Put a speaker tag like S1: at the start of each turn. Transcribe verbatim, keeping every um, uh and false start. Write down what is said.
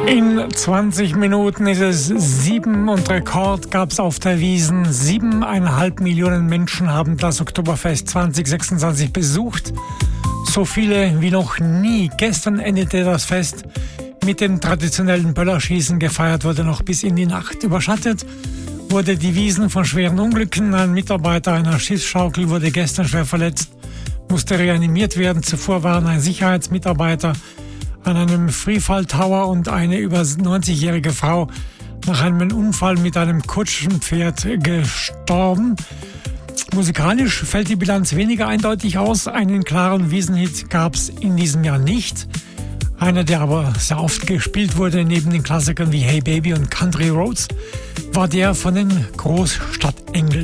S1: In zwanzig Minuten ist es sieben und Rekord gab es auf der Wiesn. Siebeneinhalb Millionen Menschen haben das Oktoberfest zwanzig sechsundzwanzig besucht. So viele wie noch nie. Gestern endete das Fest mit dem traditionellen Böllerschießen. Gefeiert wurde noch bis in die Nacht. Überschattet wurde die Wiesn von schweren Unglücken. Ein Mitarbeiter einer Schiffsschaukel wurde gestern schwer verletzt, musste reanimiert werden. Zuvor waren ein Sicherheitsmitarbeiter an einem Freefall Tower und eine über neunzigjährige Frau nach einem Unfall mit einem Kutschenpferd gestorben. Musikalisch fällt die Bilanz weniger eindeutig aus. Einen klaren Wiesnhit gab es in diesem Jahr nicht. Einer, der aber sehr oft gespielt wurde, neben den Klassikern wie Hey Baby und Country Roads, war der von den Großstadtengeln.